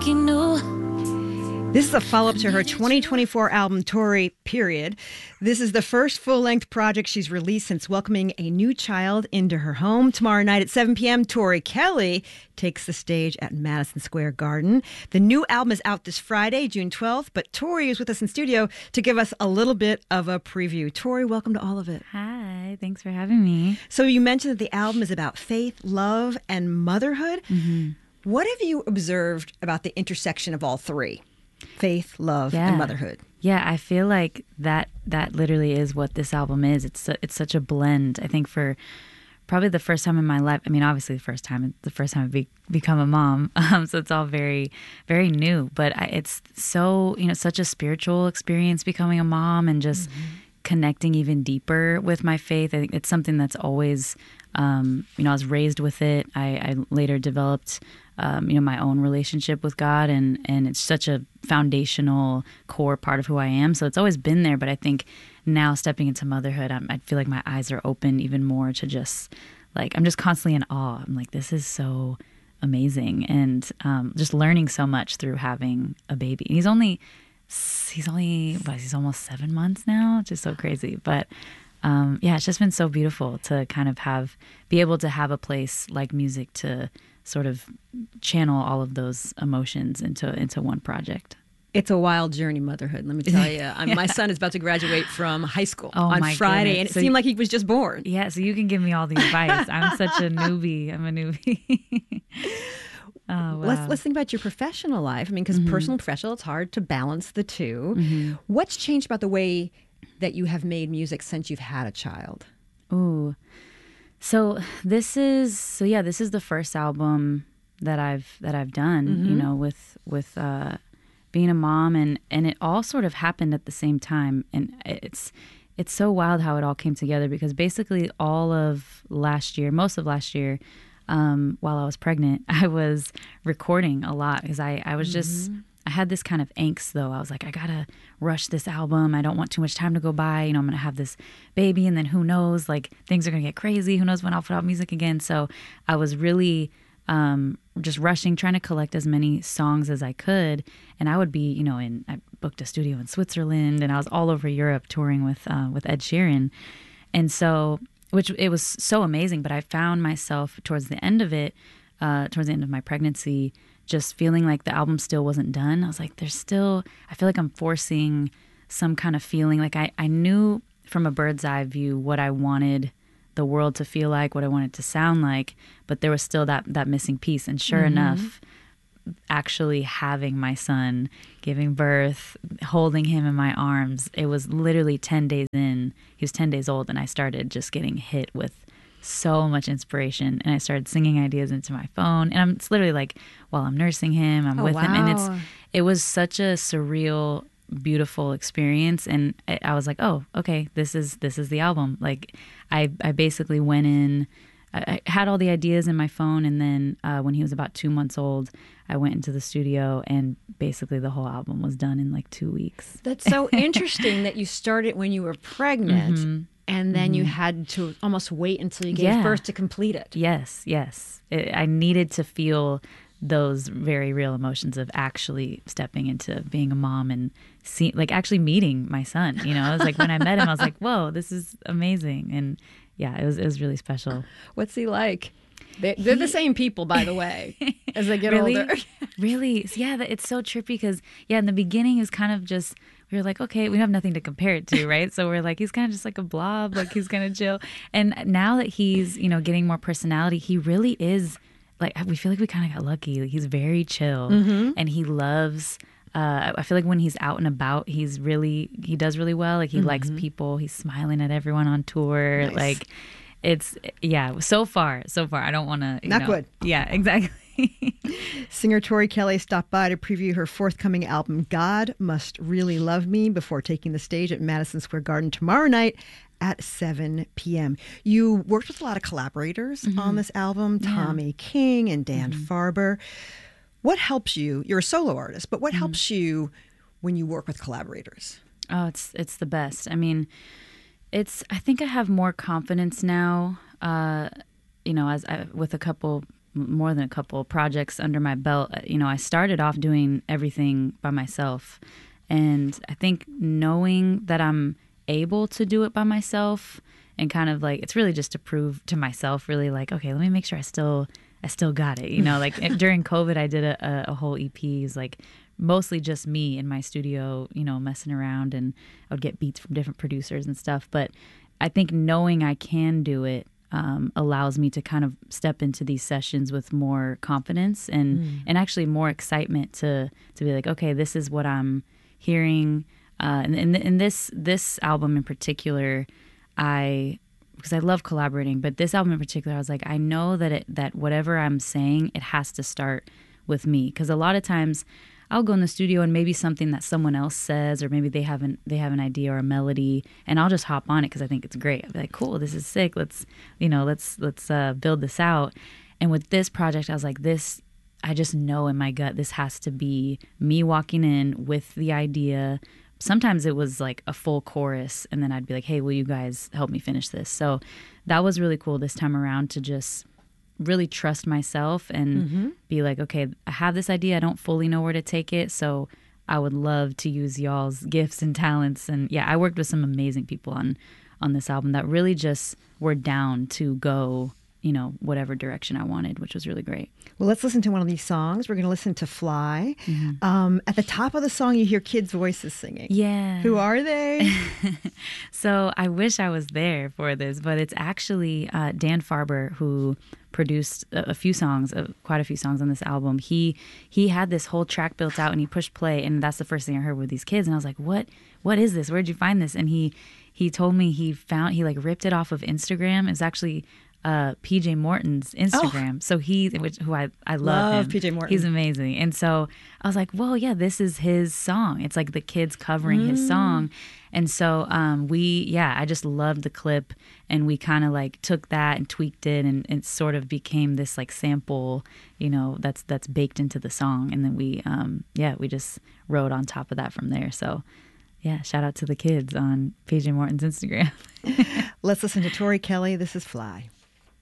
he knew. This is a follow-up to her 2024 album, Tori, period. This is the first full-length project she's released since welcoming a new child into her home. Tomorrow night at 7 p.m., Tori Kelly takes the stage at Madison Square Garden. The new album is out this Friday, June 12th, but Tori is with us in studio to give us a little bit of a preview. Tori, welcome to All of It. Hi, thanks for having me. So you mentioned that the album is about faith, love, and motherhood. Mm-hmm. What have you observed about the intersection of all three? Faith, love, and motherhood. Yeah, I feel like that literally is what this album is. It's such a blend. I think for probably the first time in my life. I mean, obviously the first time I've become a mom. So it's all very, very new. But it's so such a spiritual experience becoming a mom and just connecting even deeper with my faith. I think it's something that's always I was raised with it. I later developed my own relationship with God, and it's such a foundational core part of who I am. So it's always been there, but I think now stepping into motherhood, I feel like my eyes are open even more to just like, I'm just constantly in awe. I'm like, this is so amazing, and just learning so much through having a baby. And he's almost 7 months now, just so crazy. But it's just been so beautiful to kind of be able to have a place like music to sort of channel all of those emotions into one project. It's a wild journey, motherhood, let me tell you. My son is about to graduate from high school on Friday, goodness. And it seemed like he was just born. Yeah, so you can give me all the advice. I'm such a newbie. I'm a newbie. Oh, wow. Let's think about your professional life. I mean, because personal and professional, it's hard to balance the two. What's changed about the way that you have made music since you've had a child? Ooh. So this is the first album that I've done, with being a mom, and it all sort of happened at the same time, and it's so wild how it all came together, because basically all of last year, most of last year, while I was pregnant, I was recording a lot, because I was just, I had this kind of angst though. I was like, I gotta rush this album. I don't want too much time to go by. I'm gonna have this baby, and then who knows, like things are gonna get crazy. Who knows when I'll put out music again? So I was really just rushing, trying to collect as many songs as I could. And I would be, I booked a studio in Switzerland, and I was all over Europe touring with Ed Sheeran. And so, which it was so amazing, but I found myself towards the end of it, towards the end of my pregnancy, just feeling like the album still wasn't done. I was like, I feel like I'm forcing some kind of feeling. Like I knew from a bird's eye view what I wanted the world to feel like, what I wanted to sound like, but there was still that missing piece. And sure enough, actually having my son, giving birth, holding him in my arms, it was literally 10 days in. He was 10 days old, and I started just getting hit with so much inspiration, and I started singing ideas into my phone, and it's literally like while I'm nursing him, I'm with him, and it was such a surreal, beautiful experience. And I was like, oh, okay, this is the album. Like I basically went in, I had all the ideas in my phone, and then when he was about 2 months old, I went into the studio, and basically the whole album was done in like 2 weeks. That's so interesting that you started when you were pregnant, and then you had to almost wait until you gave birth to complete it. Yes. I needed to feel those very real emotions of actually stepping into being a mom and actually meeting my son. I was like, when I met him, I was like, whoa, this is amazing. And yeah, it was really special. What's he like? They're the same people, by the way, as they get older. Really? Yeah, it's so trippy because, in the beginning, it was kind of just, we were like, okay, we have nothing to compare it to, right? So we're like, he's kind of just like a blob, like he's kind of chill. And now that he's, getting more personality, he really is, like, we feel like we kind of got lucky. Like, he's very chill, and he loves, I feel like when he's out and about, he does really well. Like, he likes people. He's smiling at everyone on tour. Nice. Like, so far, I don't want to, Not good. Yeah, exactly. Singer Tori Kelly stopped by to preview her forthcoming album, God Must Really Love Me, before taking the stage at Madison Square Garden tomorrow night at 7 p.m. You worked with a lot of collaborators on this album, Tommy King and Dan Farber. What helps you? You're a solo artist, but what helps you when you work with collaborators? Oh, it's the best. I mean, I think I have more confidence now, with a couple more than a couple projects under my belt. I started off doing everything by myself. And I think knowing that I'm able to do it by myself and kind of like, it's really just to prove to myself really like, okay, let me make sure I still got it. Like during COVID, I did a whole EP. It's like mostly just me in my studio, messing around, and I would get beats from different producers and stuff. But I think knowing I can do it allows me to kind of step into these sessions with more confidence and actually more excitement to be like, okay, this is what I'm hearing. And this album in particular, because I love collaborating, but this album in particular, I was like, I know that whatever I'm saying, it has to start with me. Because a lot of times I'll go in the studio and maybe something that someone else says, or maybe they have an idea or a melody, and I'll just hop on it because I think it's great. I'll be like, cool, this is sick. Let's build this out. And with this project, I was like, I just know in my gut, this has to be me walking in with the idea. Sometimes it was like a full chorus, and then I'd be like, hey, will you guys help me finish this? So that was really cool this time around, to just really trust myself and be like, okay, I have this idea. I don't fully know where to take it. So I would love to use y'all's gifts and talents. And yeah, I worked with some amazing people on this album that really just were down to go, whatever direction I wanted, which was really great. Well, let's listen to one of these songs. We're going to listen to Fly. At the top of the song, you hear kids' voices singing. Yeah. Who are they? So I wish I was there for this, but it's actually Dan Farber, who produced quite a few songs on this album. He had this whole track built out, and he pushed play, and that's the first thing I heard with these kids. And I was like, what is this? Where'd you find this? And he told me he like ripped it off of Instagram. It's actually PJ Morton's Instagram. So who I love him. PJ Morton. He's amazing. And so I was like, well, yeah, this is his song. It's like the kids covering his song. And so I just loved the clip, and we kind of like took that and tweaked it, and it sort of became this like sample, that's baked into the song. And then we just wrote on top of that from there. So yeah, shout out to the kids on PJ Morton's Instagram. Let's listen to Tori Kelly. This is Fly.